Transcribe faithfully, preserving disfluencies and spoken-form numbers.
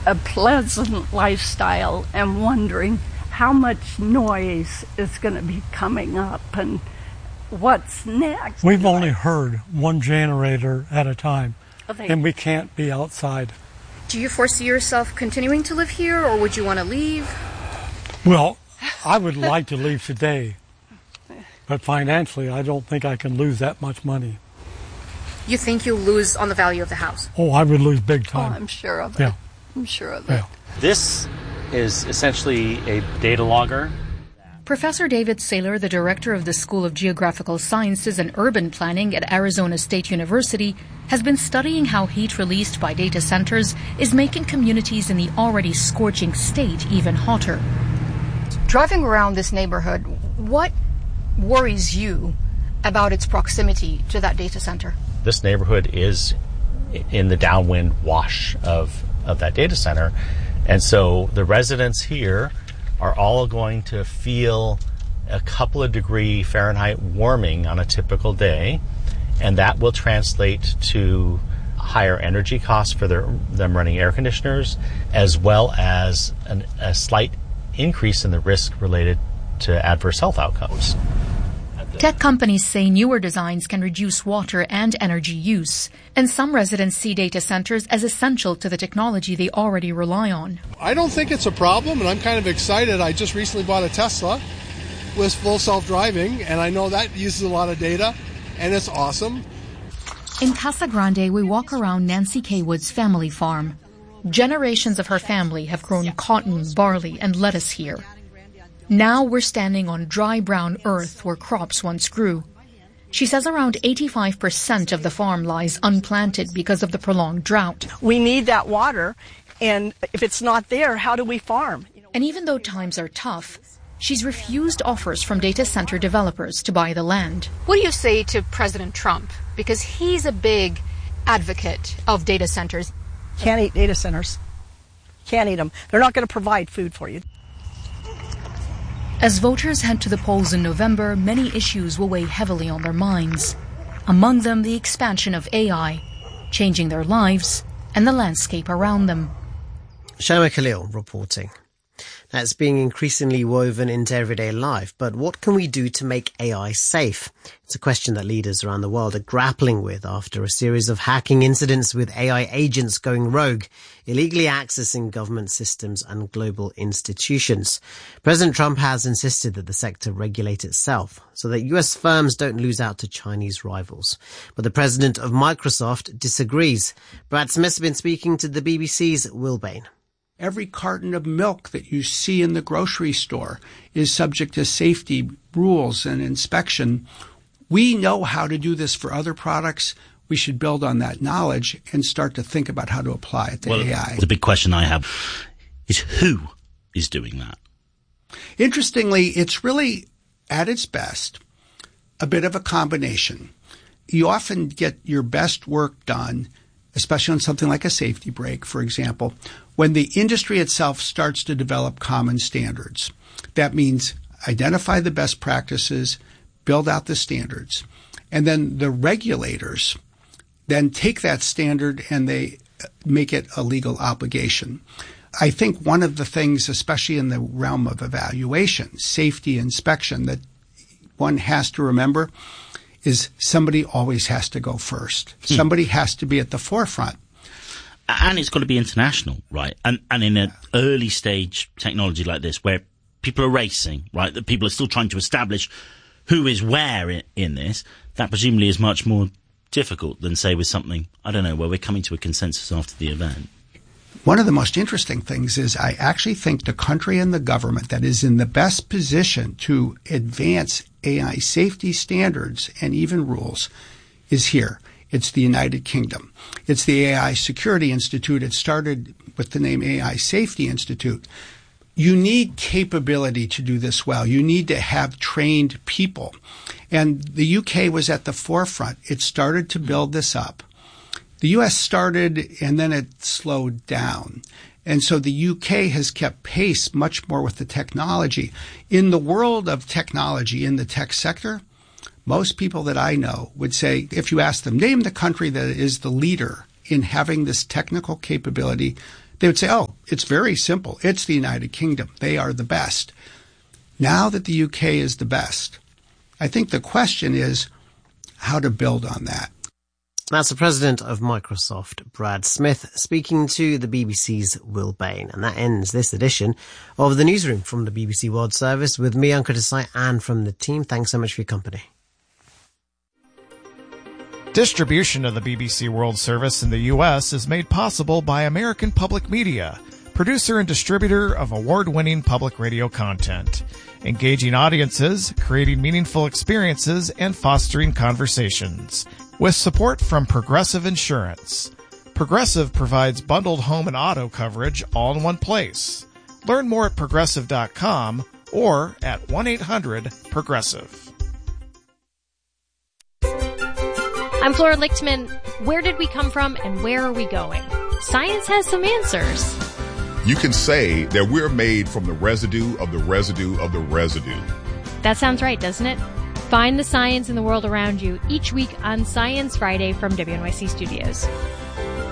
a pleasant lifestyle and wondering how much noise is going to be coming up and what's next. We've only heard one generator at a time, okay. And we can't be outside. Do you foresee yourself continuing to live here, or would you want to leave? Well, I would like to leave today, but financially I don't think I can lose that much money. You think you'll lose on the value of the house? Oh, I would lose big time. Oh, I'm sure of it. Yeah. I'm sure of it. Yeah. This is essentially a data logger. Professor David Saylor, the director of the School of Geographical Sciences and Urban Planning at Arizona State University, has been studying how heat released by data centers is making communities in the already scorching state even hotter. Driving around this neighborhood, what worries you about its proximity to that data center? This neighborhood is in the downwind wash of, of that data center. And so the residents here are all going to feel a couple of degree Fahrenheit warming on a typical day, and that will translate to higher energy costs for their, them running air conditioners, as well as an, a slight increase in the risk related to adverse health outcomes. Tech companies say newer designs can reduce water and energy use, and some residents see data centers as essential to the technology they already rely on. I don't think it's a problem, and I'm kind of excited. I just recently bought a Tesla with full self-driving, and I know that uses a lot of data, and it's awesome. In Casa Grande, we walk around Nancy Kaywood's family farm. Generations of her family have grown cotton, barley, and lettuce here. Now we're standing on dry brown earth where crops once grew. She says around eighty-five percent of the farm lies unplanted because of the prolonged drought. We need that water, and if it's not there, how do we farm? And even though times are tough, she's refused offers from data center developers to buy the land. What do you say to President Trump? Because he's a big advocate of data centers. Can't eat data centers. Can't eat them. They're not going to provide food for you. As voters head to the polls in November, many issues will weigh heavily on their minds. Among them, the expansion of A I, changing their lives and the landscape around them. Shoma Khalil reporting. Now, it's being increasingly woven into everyday life, but what can we do to make A I safe? It's a question that leaders around the world are grappling with after a series of hacking incidents with A I agents going rogue, illegally accessing government systems and global institutions. President Trump has insisted that the sector regulate itself so that U S firms don't lose out to Chinese rivals. But the president of Microsoft disagrees. Brad Smith has been speaking to the B B C's Will Bain. Every carton of milk that you see in the grocery store is subject to safety rules and inspection. We know how to do this for other products. We should build on that knowledge and start to think about how to apply it to well, A I. The big question I have is who is doing that? Interestingly, it's really, at its best, a bit of a combination. You often get your best work done, especially on something like a safety brake, for example, when the industry itself starts to develop common standards. That means identify the best practices, build out the standards, and then the regulators then take that standard and they make it a legal obligation. I think one of the things, especially in the realm of evaluation, safety inspection, that one has to remember is somebody always has to go first. Hmm. Somebody has to be at the forefront. And it's got to be international, right? And and in an early stage technology like this, where people are racing, right, that people are still trying to establish who is where in, in this, that presumably is much more difficult than, say, with something, I don't know, where we're coming to a consensus after the event. One of the most interesting things is I actually think the country and the government that is in the best position to advance A I safety standards and even rules is here. It's the United Kingdom. It's the A I Security Institute. It started with the name A I Safety Institute. You need capability to do this well. You need to have trained people. And the U K was at the forefront. It started to build this up. The U S started and then it slowed down. And so the U K has kept pace much more with the technology. In the world of technology, in the tech sector, most people that I know would say, if you ask them, name the country that is the leader in having this technical capability they would say, oh, it's very simple. It's the United Kingdom. They are the best. Now that the U K is the best, I think the question is how to build on that. That's the president of Microsoft, Brad Smith, speaking to the B B C's Will Bain. And that ends this edition of the Newsroom from the B B C World Service with me, Ankur Desai, and from the team. Thanks so much for your company. Distribution of the B B C World Service in the U S is made possible by American Public Media, producer and distributor of award-winning public radio content, engaging audiences, creating meaningful experiences, and fostering conversations. With support from Progressive Insurance. Progressive provides bundled home and auto coverage all in one place. Learn more at progressive dot com or at one eight hundred progressive. I'm Flora Lichtman. Where did we come from and where are we going? Science has some answers. You can say that we're made from the residue of the residue of the residue. That sounds right, doesn't it? Find the science in the world around you each week on Science Friday from W N Y C Studios.